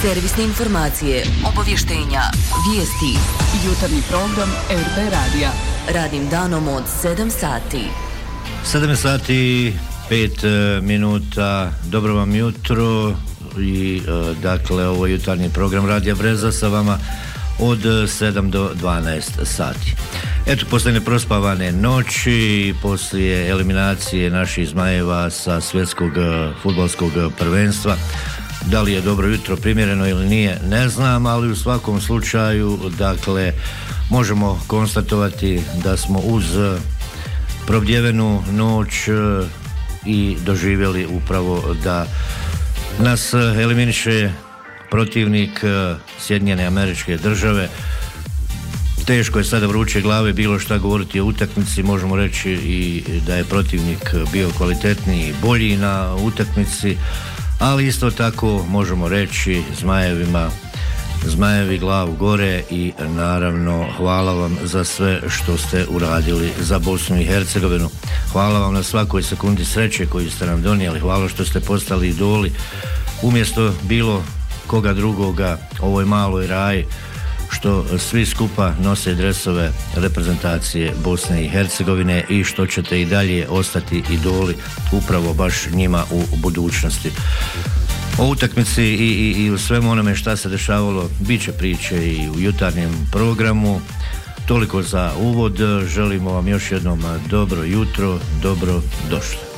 Servisne informacije, obavještenja, vijesti. Jutarnji program RB Radija. Radnim danom od 7 sati. 7 sati 5 minuta. Dobro vam jutro i dakle ovo je jutarnji program Radija Breza sa vama od 7 do 12 sati. Eto, poslije neprospavane noći, poslije eliminacije naših Zmajeva sa svjetskog fudbalskog prvenstva, da li je dobro jutro primjereno ili nije, ne znam, ali u svakom slučaju, dakle, možemo konstatovati da smo uz probdjevenu noć i doživjeli upravo da nas eliminiše protivnik Sjedinjene Američke Države. Teško je sada vruće glave bilo šta govoriti o utakmici, možemo reći i da je protivnik bio kvalitetniji i bolji na utakmici, ali isto tako možemo reći Zmajevi glavu gore i naravno hvala vam za sve što ste uradili za Bosnu i Hercegovinu. Hvala vam na svakoj sekundi sreće koju ste nam donijeli, hvala što ste postali idoli umjesto bilo koga drugoga ovoj maloj raji, što svi skupa nose dresove reprezentacije Bosne i Hercegovine i što ćete i dalje ostati idoli upravo baš njima u budućnosti. O utakmici i u svemu onome šta se dešavalo bit će priče i u jutarnjem programu. Toliko za uvod, želimo vam još jednom dobro jutro, dobro došli.